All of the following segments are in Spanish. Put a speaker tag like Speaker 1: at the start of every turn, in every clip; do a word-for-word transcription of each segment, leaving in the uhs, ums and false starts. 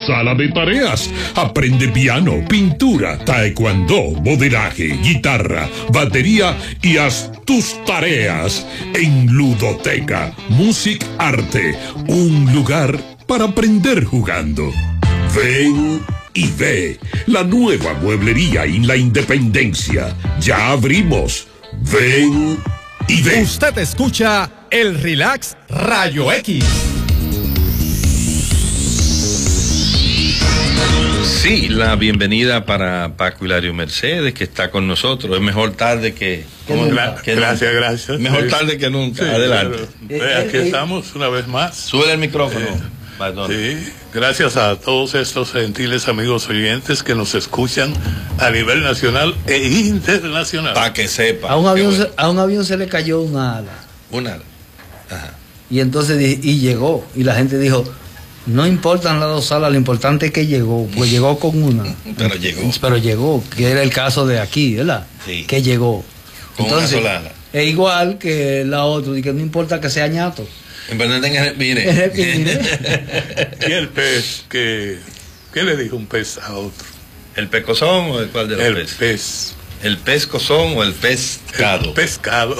Speaker 1: sala de tareas. Aprende piano, pintura, taekwondo, modelaje, guitarra, batería y haz tus tareas en Ludoteca Music Arte, un lugar para aprender jugando. Ven y ve la nueva mueblería en la Independencia. Ya abrimos. Ven y ve.
Speaker 2: Usted escucha el Relax Rayo X.
Speaker 3: Sí, la bienvenida para Paco Hilario Mercedes, que está con nosotros. Es mejor tarde que,
Speaker 4: ¿Cómo? Gra que gracias, nunca. gracias.
Speaker 3: Mejor
Speaker 4: sí.
Speaker 3: tarde que nunca.
Speaker 4: Sí,
Speaker 3: adelante.
Speaker 4: Pero, eh, aquí eh, estamos una vez más.
Speaker 3: Sube el micrófono.
Speaker 4: Eh, sí, gracias a todos estos gentiles amigos oyentes que nos escuchan a nivel nacional e internacional.
Speaker 3: Para que sepa.
Speaker 5: A un avión, bueno. se, a un avión se le cayó una ala.
Speaker 3: Una ala. Ajá.
Speaker 5: Y entonces y llegó y la gente dijo, no importan las dos alas, lo importante es que llegó, pues llegó con una.
Speaker 3: Pero llegó.
Speaker 5: Pero llegó, que era el caso de aquí, ¿verdad?
Speaker 3: Sí.
Speaker 5: Que llegó.
Speaker 3: Con entonces, una sola ala.
Speaker 5: Es igual que la otra, y que no importa que sea ñato.
Speaker 3: En verdad tenga respire.
Speaker 4: Y el pez, que, ¿qué le dijo un pez a otro?
Speaker 3: ¿El pescozón o el cuál de los
Speaker 4: el
Speaker 3: peces?
Speaker 4: pez.
Speaker 3: ¿El pescozón o el pescado?
Speaker 4: El pescado.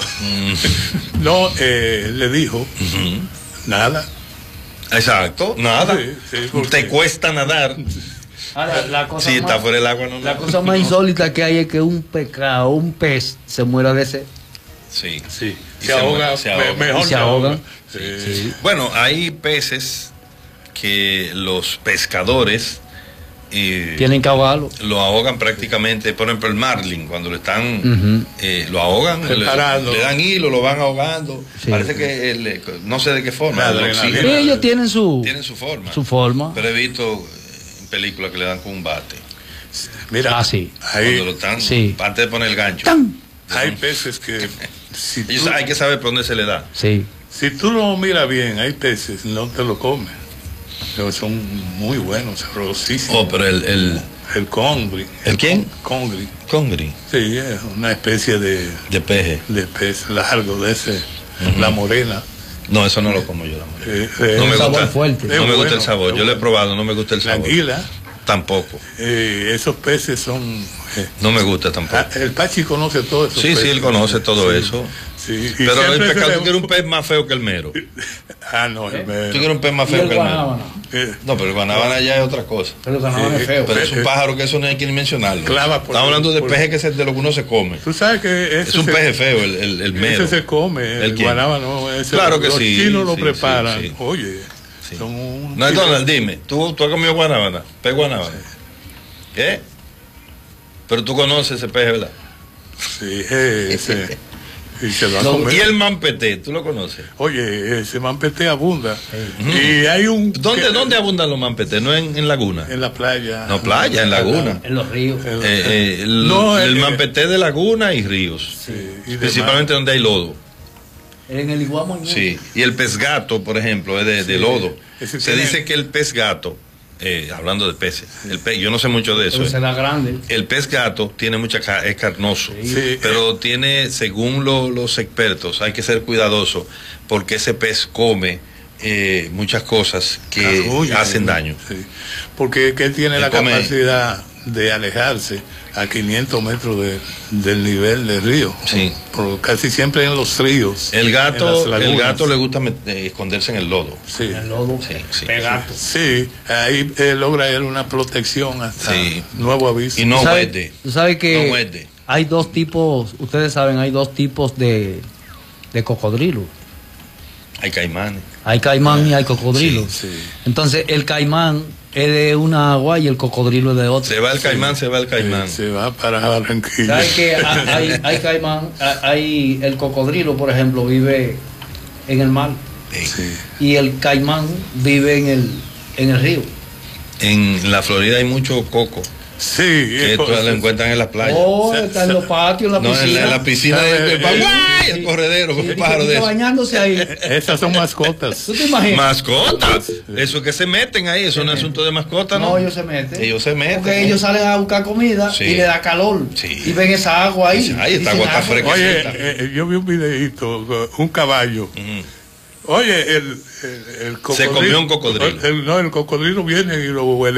Speaker 4: Mm. No, eh, le dijo, uh-huh. nada.
Speaker 3: Exacto, nada.
Speaker 4: Sí, sí, porque...
Speaker 3: Te cuesta nadar.
Speaker 5: Ahora, la cosa
Speaker 3: si
Speaker 5: más,
Speaker 3: está fuera del agua, no.
Speaker 5: La cosa más insólita que hay es que un pescado, un pez, se muera de sed.
Speaker 3: Sí,
Speaker 4: sí. Se, se, ahoga,
Speaker 3: se ahoga,
Speaker 4: mejor
Speaker 5: se ahoga.
Speaker 3: Sí, sí. Bueno, hay peces que los pescadores eh,
Speaker 5: tienen que ahogarlo.
Speaker 3: Lo ahogan prácticamente, por ejemplo el marlin, cuando lo están, uh-huh. eh, lo ahogan, le, le dan hilo, lo van ahogando. Sí. Parece que el, no sé de qué forma.
Speaker 5: Sí, ellos tienen su,
Speaker 3: tienen su forma.
Speaker 5: Su forma.
Speaker 3: Pero he visto en películas que le dan con un bate.
Speaker 4: Mira,
Speaker 5: ah, sí.
Speaker 3: Cuando
Speaker 4: ahí,
Speaker 3: lo están,
Speaker 5: sí.
Speaker 3: antes de poner el gancho.
Speaker 4: ¡Tan! Hay peces que
Speaker 3: si tú, hay que saber por dónde se le da.
Speaker 5: Sí.
Speaker 4: Si tú lo miras bien, hay peces, no te lo comes. Pero son muy buenos, sabrosísimos.
Speaker 3: Oh, pero el... ¿El,
Speaker 4: el congri.
Speaker 3: ¿El quién?
Speaker 4: Congri.
Speaker 3: Congri.
Speaker 4: Sí, es una especie de...
Speaker 3: De peje.
Speaker 4: De pez largo, de ese. Uh-huh. La morena.
Speaker 3: No, eso no lo como yo, la morena.
Speaker 4: Eh, eh,
Speaker 3: no me gusta,
Speaker 5: fuerte.
Speaker 3: No me
Speaker 4: bueno,
Speaker 3: gusta el sabor. Yo bueno. lo he probado, no me gusta el sabor.
Speaker 4: La anguila.
Speaker 3: Tampoco.
Speaker 4: Eh, esos peces son... Eh,
Speaker 3: no me gusta tampoco.
Speaker 4: El Pachi conoce todo eso.
Speaker 3: Sí, peces. Sí, él conoce todo sí. eso.
Speaker 4: Sí.
Speaker 3: Pero el pescado, tú quieres un pez más feo que el mero.
Speaker 4: Ah, no, el mero.
Speaker 3: Tú quieres un pez más feo que el mero. Eh, no, pero el guanábana ya es otra cosa.
Speaker 5: Pero el guanábana eh, es feo.
Speaker 3: Pero es un pájaro que eso no hay que ni mencionarlo.
Speaker 4: Clava
Speaker 3: por Estamos hablando de peje que se, de lo que uno se come.
Speaker 4: Tú sabes que ese
Speaker 3: es un
Speaker 4: se,
Speaker 3: peje feo, el, el, el mero.
Speaker 4: Ese se come, el, el guanábana no. Ese
Speaker 3: claro que
Speaker 4: los
Speaker 3: sí.
Speaker 4: Los chinos lo
Speaker 3: sí,
Speaker 4: preparan.
Speaker 3: Sí, sí.
Speaker 4: Oye,
Speaker 3: sí.
Speaker 4: son un...
Speaker 3: No, Donald, dime, ¿tú, tú has comido guanábana? ¿Pez guanábana? Sí. ¿Qué? Pero tú conoces ese peje, ¿verdad?
Speaker 4: Sí, ese. Y, se lo
Speaker 3: no, y el mampeté, ¿tú lo conoces?
Speaker 4: Oye, ese mampeté abunda. Uh-huh. Y hay un...
Speaker 3: ¿Dónde, que, ¿dónde abundan los mampetés? ¿No en, en laguna?
Speaker 4: En la playa.
Speaker 3: No, playa, en laguna.
Speaker 5: En los ríos.
Speaker 3: Eh, eh, el, no, el, el mampeté de laguna y ríos.
Speaker 4: Sí, y
Speaker 3: principalmente donde hay lodo.
Speaker 5: En el iguamo.
Speaker 3: Sí, y el pez gato, por ejemplo, es de, sí, de lodo. Se tiene... dice que el pez gato... Eh, hablando de peces, el pez, yo no sé mucho de eso.
Speaker 5: Pero será grande.
Speaker 3: El pez gato tiene mucha es carnoso,
Speaker 4: sí.
Speaker 3: pero tiene, según lo, los expertos, hay que ser cuidadoso porque ese pez come eh, muchas cosas que Carulla, hacen daño.
Speaker 4: Sí. Porque que él tiene él la come... capacidad de alejarse a quinientos metros de, del nivel del río.
Speaker 3: Sí.
Speaker 4: Por, casi siempre en los ríos.
Speaker 3: El gato, el gato le gusta eh, esconderse en el lodo.
Speaker 4: Sí.
Speaker 5: En el lodo.
Speaker 3: Sí, sí,
Speaker 5: Pegato.
Speaker 4: Sí, ahí eh, logra él una protección hasta sí. nuevo aviso.
Speaker 3: Y no
Speaker 5: muerde. Tú sabes que
Speaker 3: no muerde.
Speaker 5: Hay dos tipos, ustedes saben, hay dos tipos de, de cocodrilo.
Speaker 3: Hay caimanes.
Speaker 5: Hay caimán y hay cocodrilo.
Speaker 4: Sí, sí.
Speaker 5: Entonces el caimán es de una agua y el cocodrilo es de otra.
Speaker 3: Se va el caimán, sí. se va el caimán.
Speaker 4: Sí, se va para Barranquilla.
Speaker 5: ¿Sabes que hay, hay caimán? Hay el cocodrilo, por ejemplo, vive en el mar.
Speaker 4: Sí.
Speaker 5: Y el caimán vive en el, en el río.
Speaker 3: En la Florida hay mucho coco.
Speaker 4: Sí,
Speaker 3: que esto lo encuentran en las playas.
Speaker 5: Oh, está en los patios, en la
Speaker 3: no,
Speaker 5: piscina.
Speaker 3: En la, en la piscina de, de, de, de sí, el corredero, con sí, un pájaro de eso.
Speaker 5: Bañándose ahí.
Speaker 4: Esas son mascotas.
Speaker 5: ¿Tú te imaginas?
Speaker 3: Mascotas. Sí. Eso que se meten ahí, eso no es asunto de mascotas, ¿no?
Speaker 5: No, ellos se meten.
Speaker 3: Ellos se meten.
Speaker 5: Porque ¿no? ellos salen a buscar comida sí. y le da calor.
Speaker 3: Sí.
Speaker 5: Y ven esa agua ahí.
Speaker 3: Sí, ahí está agua está fresca.
Speaker 4: Oye, eh, yo vi un videito, un caballo. Uh-huh. Oye, el, el, el cocodrilo.
Speaker 3: Se comió un cocodrilo.
Speaker 4: El, el, no, el cocodrilo viene y lo huele.